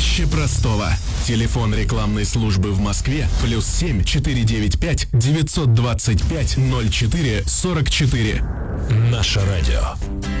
проще простого. Телефон рекламной службы в Москве +7 495 925 04 44. Наше радио.